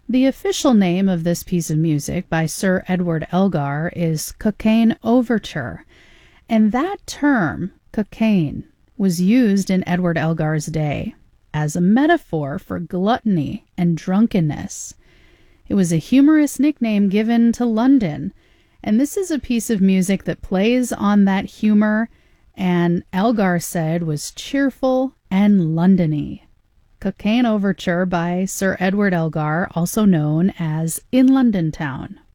The official name of this piece of music by Sir Edward Elgar is Cockaigne Overture, and that term, cocaine, was used in Edward Elgar's day as a metaphor for gluttony and drunkenness. It was a humorous nickname given to London, and this is a piece of music that plays on that humor and Elgar said was cheerful and Londony. Cockaigne Overture by Sir Edward Elgar, also known as In London Town.